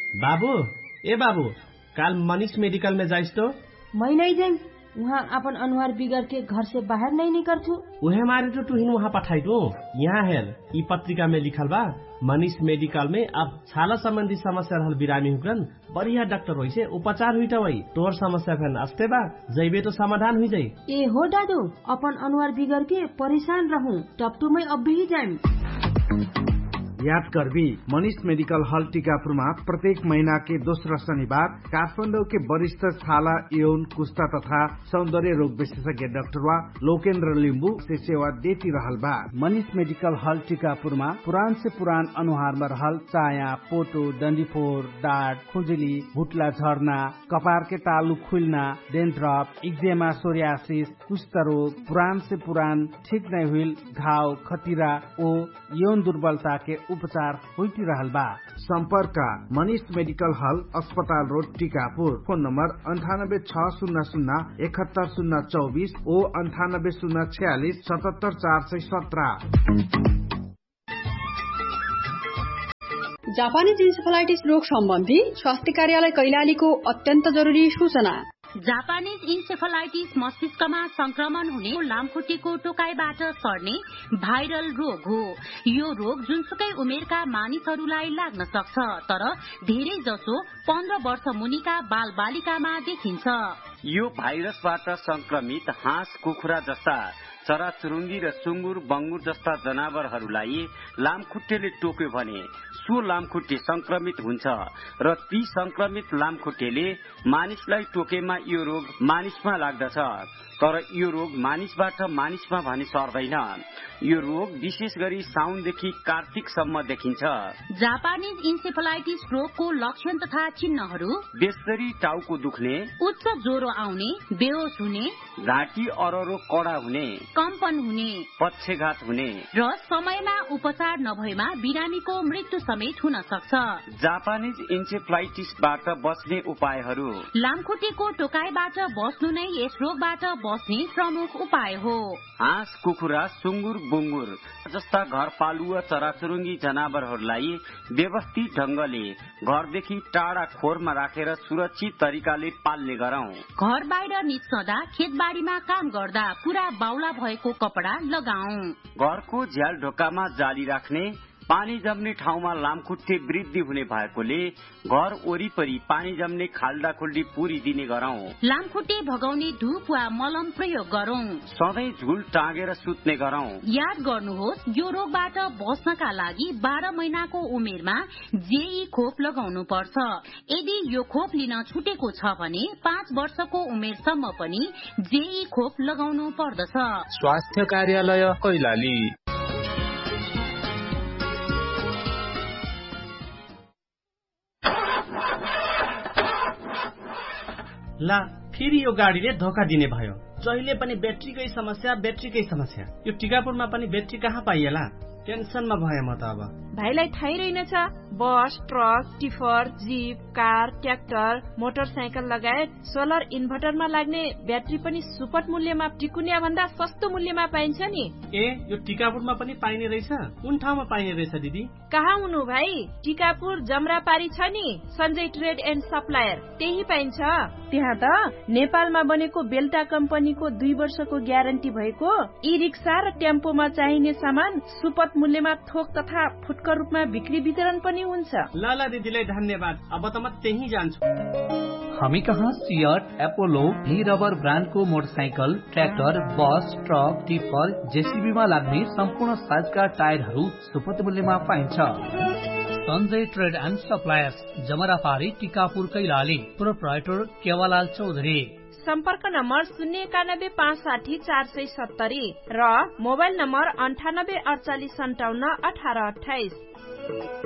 बाबू ए बाबू काल मनीष मेडिकल में जाइस तो? मैं नहीं जाइम, वहाँ अपन अनुहार बिगड़ के घर से बाहर नहीं निकल छू। उहे मारे तो तुहिन वहाँ पठाई दो। यहाँ हेर ई पत्रिका में लिखल बा मनीष मेडिकल में अब छाला संबंधी समस्या रहल बिरामी हुकन बढ़िया डॉक्टर होई से उपचार हुई वही तोर समस्या फैन अस्ते बा जैबे तो समाधान हुई जाई। ए हो दादू अपन अनुहार बिगड़ के परेशान रहूं तब तो मैं अब भी जाइम। याद करबी मनीष मेडिकल हॉल टीकापुरमा प्रत्येक महीना के दोस्रो शनिबार काठमाडौँ के वरिष्ठ छाला यौन कुष्ठा तथा सौंदर्य रोग विशेषज्ञ डाक्टर वा लोकेन्द्र लिम्बू से सेवा देती रहल बा। मनीष मेडिकल हॉल टीकापुरमा पुरान से पुरान अनुहार में रहल चाया, पोटो, डंडीफोर, डाँट, खुजुली, भुटला झर्ना, कपार के तालु खुलना, डेन्ड्रफ, एक्जेमा, सोरियासिस, कुष्ठ रोग, पुरान से पुरान ठीक नहीं हुई घाव, खतिरा ओ यौन दुर्बलता के उपचार होती रहल बा। संपर्क मनीष मेडिकल हॉल अस्पताल रोड टीकापुर। फोन नंबर 9860071024 ओ 9806477417। जापानीज इन्सेफेलाइटिस रोग सम्बन्धी स्वास्थ्य कार्यालय कैलालीको अत्यन्त जरुरी सूचना। जापानीज इन्सेफेलाइटिस मस्तिष्कमा संक्रमण हुने लामखुट्टेको टोकाइबाट सर्ने भाइरल रोग हो। यो रोग जुनसुकै उमेरका मानिसहरूलाई लाग्न सक्छ, तर धेरै जसो 15 वर्ष मुनिका बाल बालिकामा देखिन्छ। यो भाइरसबाट संक्रमित हाँस, कुखुरा जस्ता चराचुरुङ्गी र सुँगुर, बंगुर जस्ता जनावरहरूलाई लामखुट्टेले टोक्यो भने सो लामखुट्टे संक्रमित हुन्छ र ती संक्रमित लामखुट्टेले मानिसलाई टोकेमा यो रोग मानिसमा लाग्दछ, तर यो रोग मानिसबाट मानिसमा भने सर्दैन। यो रोग विशेष गरी साउनदेखि कार्तिकसम्म देखिन्छ। जापानीज इन्सेफेलाइटिस रोगको लक्षण तथा चिन्हहरू बेसरी टाउको दुख्ने, उच्च ज्वरो आउने, बेहोस हुने, घाँटी अररो कडा हुने, कम्पन हुने, पक्षघात हुने र समयमा उपचार नभएमा बिरामीको मृत्यु समेत हुन सक्छ। जापानीज इन्सेफेलाइटिसबाट बच्ने उपायहरू। लामखुट्टेको टोकाइबाट बस्नु नै यस रोगबाट बस्ने प्रमुख उपाय हो। हाँस, कुखुरा, सुँगुर, बुङ्गुर जस्ता घरपालुवा चराचुरुङ्गी जनावरहरूलाई व्यवस्थित ढंगले घरदेखि टाढा खोरमा राखेर सुरक्षित तरिकाले पाल्ने गरौं। घर बाहिर निस्कँदा, खेतबारीमा काम गर्दा पूरा बाउला भएको कपडा लगाऊ। घरको झ्याल ढोकामा जाली राख्ने, पानी जम्ने ठाउँमा लामखुट्टे वृद्धि हुने भएकोले घर वरिपरि पानी जम्ने खाल्डा खुल्डी पुरी दिने गरौं। लामखुट्टे भगाउने धूप वा मलम प्रयोग गरौं। सधैँ झुल टाँगेर सुत्ने गरौं। याद गर्नुहोस्, यो रोगबाट बच्नका लागि 12 महिनाको उमेरमा जेई खोप लगाउनु पर्छ। यदि यो खोप लिन छुटेको छ भने 5 वर्षको उमेरसम्म पनि जेई खोप लगाउनु पर्दछ। स्वास्थ्य कार्यालय कैलाली। ला फेरि यो गाडीले धोका दिने भयो। जहिले पनि ब्याट्रीकै समस्या। यो टिकापुरमा पनि ब्याट्री कहाँ पाइएला? टेन्सनमा भए म त अब। भाइलाई थाहै रहेनछ, बस, truck, tipper, jeep, car, tractor, motorcycle लगायत सोलर इन्भर्टरमा लाग्ने ब्याट्री पनि सुपथ मूल्यमा टिकुनिया भन्दा सस्तो मूल्यमा पाइन्छ नि। ए यो टिकापुरमा पनि पाइने रहेछ? कुन ठाउँमा पाइने रहेछ दिदी? कहाँ हुनु भाइ? टिकापुर जमरापारी छ नि, सञ्जय ट्रेड एन्ड सप्लायर, त्यही पाइन्छ। त्यहाँ त नेपालमा बनेको बेल्टा कम्पनीको 2 वर्षको ग्यारेन्टी भएको ई रिक्सा र टेम्पोमा चाहिने सामान सुपथ मूल्यमा थोक तथा फुटकर रूपमा बिक्री वितरण पनि हुन्छ। ल दिदीलाई धन्यवाद, अब त म त्यही जान्छु। हामी कहाँ सियट, एपोलो, ली रबर ब्रान्डको मोटरसाइकल, ट्र्याक्टर, बस, ट्रक, टिप्पर, जेसीबीमा लाग्ने सम्पूर्ण साइजका टायरहरू सुपथ मूल्यमा पाइन्छ। Sanjay trade and suppliers, जमरापारी, Tikapur, Kailali. Proprietor केवालाल Chaudhary. सम्पर्क नम्बर 09165600470 र मोबाइल नम्बर 9848571828।